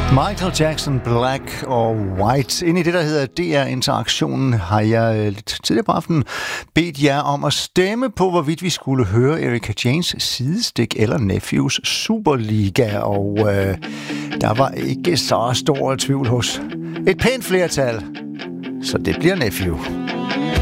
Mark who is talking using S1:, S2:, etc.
S1: Michael Jackson, Black og White. Ind i det, der hedder DR-interaktionen, har jeg lidt tidligere på aftenen bedt jer om at stemme på, hvorvidt vi skulle høre Erika Jaynes Sidestik eller Nephews Superliga. Og der var ikke så stor tvivl hos et pænt flertal, så det bliver Nephew.